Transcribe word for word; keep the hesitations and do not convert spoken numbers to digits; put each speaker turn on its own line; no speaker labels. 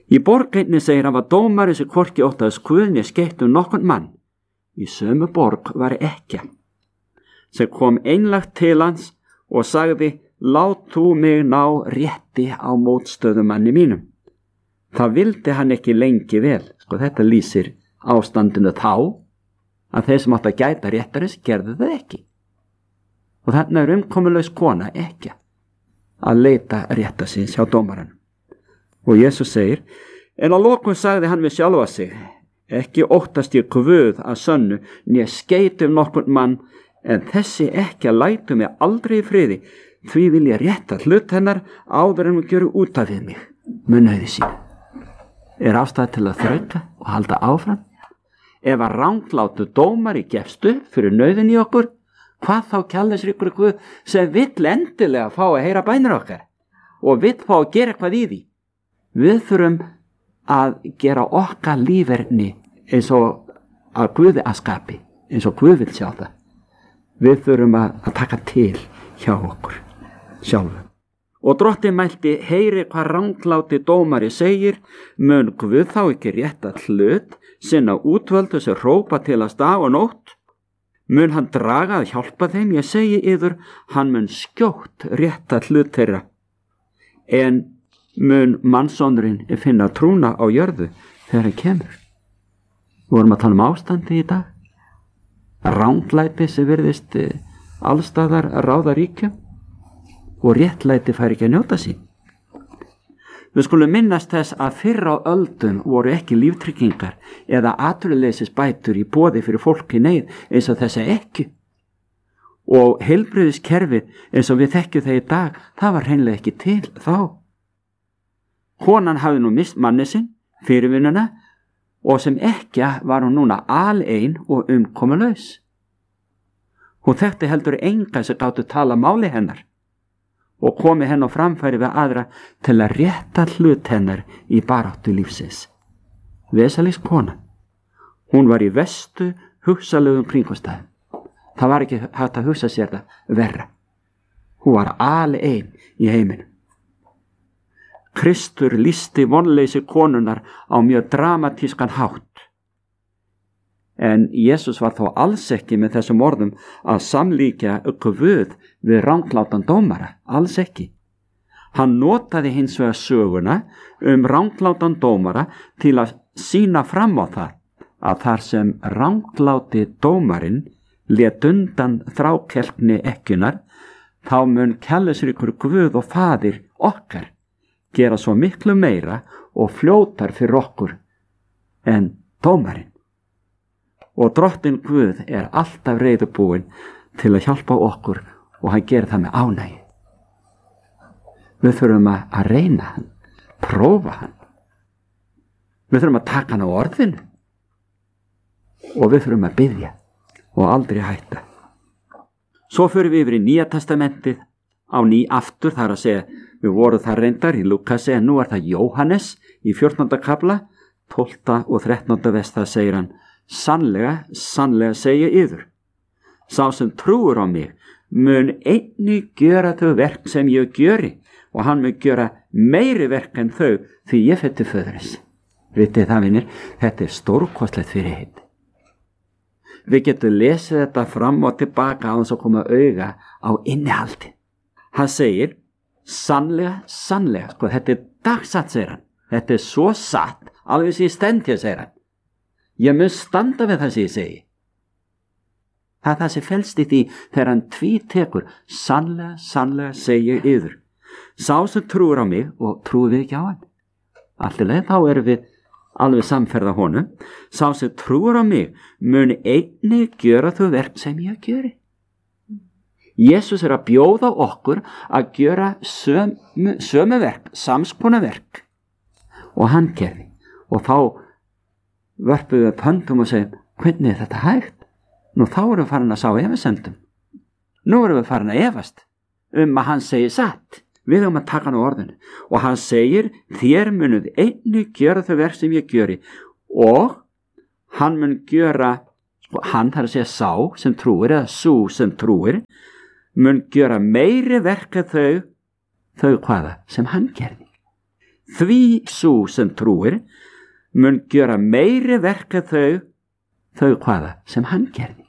Í borg einni segir hann var dómari sem hvorki óttaðist Guð né skeytt um nokkurn mann. Í sömu borg var ekkja sem kom einlægt til hans og sagði: lát þú mig ná rétti á mótstöðumanni mínum. Það vildi hann ekki lengi vel. Sko, þetta lýsir ástandinu þá að þeir sem átt að gæta réttarins gerðu það ekki. Og þarna er umkomulaus kona ekkja að leita rétta síns hjá dómaranum. Og Jesús segir: en að lokum sagði hann við sjálfa sig: ekki óttast ég Guð að sönnu, né skeyt um nokkurn mann, en þessi ekkja lætur mig aldrei í friði, því vil ég rétta hlut hennar áður en hún gjöru út af við mig með nauði sín. Er ástæða til að þrauka og halda áfram? Ef að ranglátu dómari gefst upp fyrir nauðin í okkur, hvað þá kærleiksríkur Guð sem vill endilega fá að heyra bænir okkar og vill fá að gera eitthvað í því? Við þurfum að gera okkar líferni eins og að Guði að skapi, eins og Guð vill sjá það. Við þurfum að, að taka til hjá okkur sjálfum. Og drottinn mælti: heyri hvað rangláti dómari segir, mun Guð þá ekki rétta hlut sinna útvöldu sem hrópa til hans dag og nótt? Mun hann draga að hjálpa þeim? Ég segi yður, hann mun skjótt rétta hlut þeirra. En mun mannsonurinn finna trúna á jörðu þegar hann kemur? Við vorum að tala um ástandi í dag. Ranglæti sem virðist allstaðar ráða ríkjum og réttlæti fær ekki að njóta sín. Við skulum minnast þess að fyrr á öldum voru ekki líftryggingar eða atvinnuleysisbætur í boði fyrir fólk í neyð eins og þessa ekki. Og heilbrigðiskerfið eins og við þekkjum það í dag, það var hreinlega ekki til þá. Konan hafði nú mist manni sinn, fyrirvinnuna, og sem ekkja var hún núna alein og umkomulaus. Hún þekkti heldur enga sem gátu tala máli hennar og komi henn á framfæri við aðra til að rétta hlut hennar í baráttu lífsins. Vesalings kona. Hún var í vestu hugsalegum kringumstæðum. Það var ekki hægt að hugsa sér það verra. Hún var alein í heiminum. Kristur lýsti vonleysi konunar á mjög dramatískan hátt. En Jesús var þó alls ekki með þessum orðum að samlíkja Guð við ranglátan dómara, alls ekki. Hann notaði hins vegar söguna um ranglátan dómara til að sýna fram á það að þar sem rangláti dómarinn lét undan þrákelkni ekkjunar, þá mun kærleiksríkur Guð og Faðir okkar gera svo miklu meira og fljótar fyrir okkur en dómarinn. Og drottinn Guð er alltaf reiðubúinn til að hjálpa okkur og hann gerir það með ánægju. Við þurfum að reyna hann, prófa hann. Við þurfum að taka hann á orðinu og við þurfum að biðja og aldrei hætta. Svo förum við yfir í Nýja testamentið á ný aftur, þar að segja, við vorum þar reyndar í Lúkasi, en nú er það Jóhannes í fjórtánda kafla, tólfta og þrettánda vers, það segir hann: sannlega, sannlega segi yður, sá sem trúir á mig mun einnig gjöra þau verk sem ég gjöri, og hann mun gjöra meiri verk en þau, því ég fer til föðurins. Vitið það, vinir, þetta er stórkostlegt fyrirheit. Við getum lesið þetta fram og tilbaka á þess að koma auga á innihaldi. Hann segir: sannlega, sannlega, sko, þetta er dagsatt, segir hann. Þetta er svo satt, alveg sem ég stend hér, segir hann. Ég mun standa við það sem ég segi. Það er það sem felst í því þegar hann tvítekur: sannlega, sannlega segi ég yður, sá sem trúir á mig, og trúir við ekki á hann. Allilega, þá erum við alveg samferða honum. Sá sem trúir á mig mun einnig gjöra þau verk sem ég gjöri. Jesús er að bjóða okkur að gjöra sömu, sömu verk, samskona verk, og hann gerði. Og þá vörpum við pöndum og segjum: hvernig er þetta hægt? Nú þá erum við farin að sá efasendum. Nú erum við farin að efast um að hann segir satt. Við höfum að taka hann á orðinu. Og hann segir: þér munuð einnig gjöra þau verk sem ég gjöri. Og hann mun gjöra, og hann þarf að segja sá sem trúir, eða sú sem trúir, mun gjöra meiri verk en þau, þau hvaða, sem hann gerði. Því sú sem trúir mun gjöra meiri verk en þau, þau hvaða sem hann gerði.